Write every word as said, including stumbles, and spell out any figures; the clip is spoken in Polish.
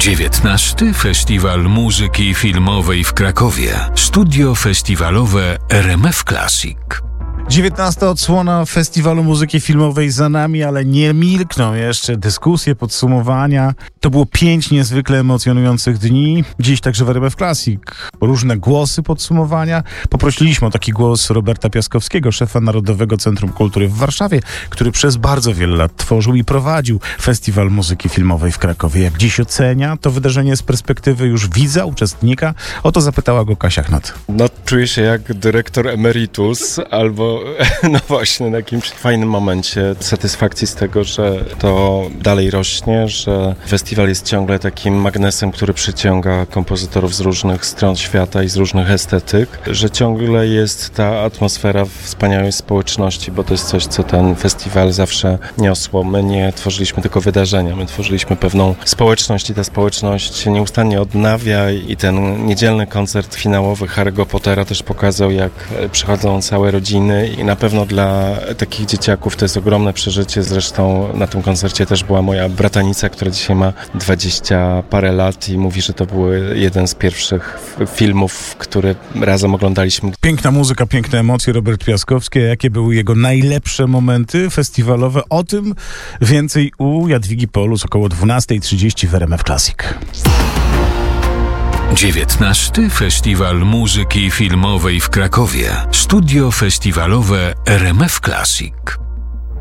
dziewiętnasty Festiwal Muzyki Filmowej w Krakowie. Studio festiwalowe R M F Classic. dziewiętnasta odsłona Festiwalu Muzyki Filmowej za nami, ale nie milkną jeszcze dyskusje, podsumowania. To było pięć niezwykle emocjonujących dni. Dziś także w R M F Classic różne głosy podsumowania. Poprosiliśmy o taki głos Roberta Piaskowskiego, szefa Narodowego Centrum Kultury w Warszawie, który przez bardzo wiele lat tworzył i prowadził Festiwal Muzyki Filmowej w Krakowie. Jak dziś ocenia to wydarzenie z perspektywy już widza, uczestnika? O to zapytała go Kasia Knot. No, czuję się jak dyrektor emeritus albo no właśnie na jakimś fajnym momencie satysfakcji z tego, że to dalej rośnie, że festiwal jest ciągle takim magnesem, który przyciąga kompozytorów z różnych stron świata i z różnych estetyk, że ciągle jest ta atmosfera wspaniałej społeczności, bo to jest coś, co ten festiwal zawsze niosło. My nie tworzyliśmy tylko wydarzenia, my tworzyliśmy pewną społeczność i ta społeczność się nieustannie odnawia i ten niedzielny koncert finałowy Harry'ego Pottera też pokazał, jak przychodzą całe rodziny i na pewno dla takich dzieciaków to jest ogromne przeżycie. Zresztą na tym koncercie też była moja bratanica, która dzisiaj ma dwadzieścia parę lat i mówi, że to był jeden z pierwszych filmów, które razem oglądaliśmy. Piękna muzyka, piękne emocje. Robert Piaskowski. Jakie były jego najlepsze momenty festiwalowe? O tym więcej u Jadwigi Polus około dwunasta trzydzieści w R M F Classic. dziewiętnasty Festiwal Muzyki Filmowej w Krakowie. Studio festiwalowe R M F Classic.